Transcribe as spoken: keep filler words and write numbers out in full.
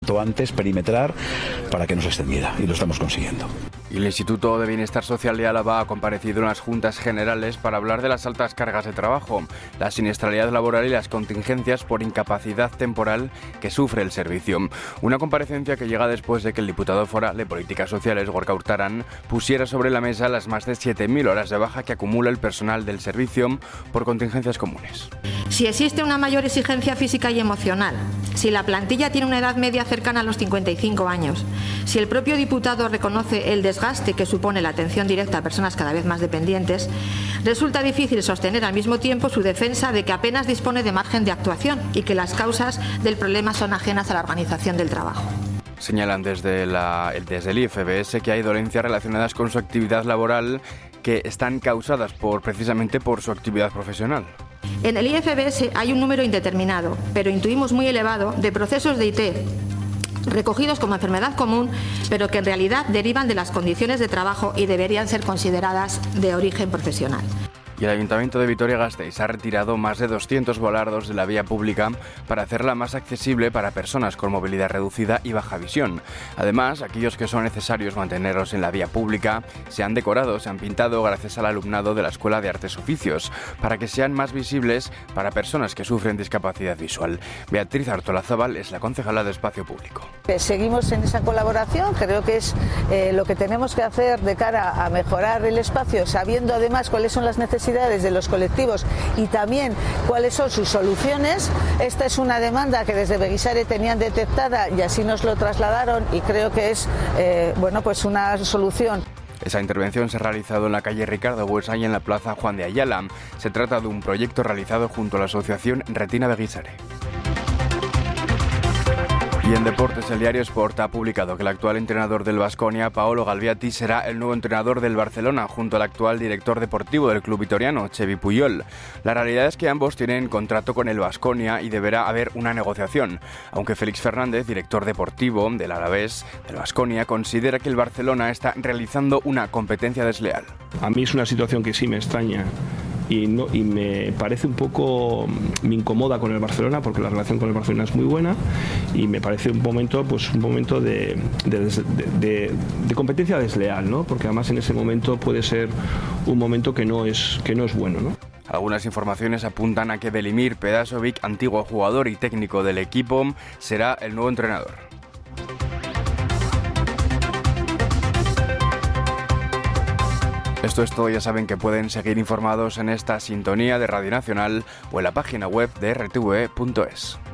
cuanto antes, perimetrar, para que no se extendiera, y lo estamos consiguiendo. Y el Instituto de Bienestar Social de Álava ha comparecido en las Juntas Generales para hablar de las altas cargas de trabajo, la siniestralidad laboral y las contingencias por incapacidad temporal que sufre el servicio. Una comparecencia que llega después de que el diputado foral de Políticas Sociales, Gorka Urtaran, pusiera sobre la mesa las más de siete mil horas de baja que acumula el personal del servicio por contingencias comunes. Si existe una mayor exigencia física y emocional, si la plantilla tiene una edad media cercana a los cincuenta y cinco años, si el propio diputado reconoce el desgaste que supone la atención directa a personas cada vez más dependientes, resulta difícil sostener al mismo tiempo su defensa de que apenas dispone de margen de actuación y que las causas del problema son ajenas a la organización del trabajo. Señalan desde, la, desde el I F B S que hay dolencias relacionadas con su actividad laboral que están causadas por, precisamente por su actividad profesional. En el I F B S hay un número indeterminado, pero intuimos muy elevado, de procesos de I T recogidos como enfermedad común, pero que en realidad derivan de las condiciones de trabajo y deberían ser consideradas de origen profesional. Y el Ayuntamiento de Vitoria-Gasteiz ha retirado más de doscientos volardos de la vía pública para hacerla más accesible para personas con movilidad reducida y baja visión. Además, aquellos que son necesarios mantenerlos en la vía pública se han decorado, se han pintado gracias al alumnado de la Escuela de Artes Oficios, para que sean más visibles para personas que sufren discapacidad visual. Beatriz Artolazábal es la concejala de Espacio Público. Seguimos en esa colaboración, creo que es eh, lo que tenemos que hacer de cara a mejorar el espacio, sabiendo además cuáles son las necesidades de los colectivos y también cuáles son sus soluciones. Esta es una demanda que desde Beguisare tenían detectada y así nos lo trasladaron y creo que es eh, bueno, pues una solución. Esa intervención se ha realizado en la calle Ricardo Buesa y en la plaza Juan de Ayala. Se trata de un proyecto realizado junto a la asociación Retina Beguisare. Y en deportes, el diario Sport ha publicado que el actual entrenador del Baskonia, Paolo Galviati, será el nuevo entrenador del Barcelona, junto al actual director deportivo del club vitoriano, Xevi Puyol. La realidad es que ambos tienen contrato con el Baskonia y deberá haber una negociación, aunque Félix Fernández, director deportivo del Alavés, del Baskonia, considera que el Barcelona está realizando una competencia desleal. A mí es una situación que sí me extraña. Y, no, y me parece un poco, me incomoda con el Barcelona porque la relación con el Barcelona es muy buena y me parece un momento, pues un momento de, de, de, de, de competencia desleal, ¿no? Porque además en ese momento puede ser un momento que no es, que no es bueno, ¿no? Algunas informaciones apuntan a que Velimir Pedasovic, antiguo jugador y técnico del equipo, será el nuevo entrenador. Esto es todo, ya saben que pueden seguir informados en esta sintonía de Radio Nacional o en la página web de r t v punto es.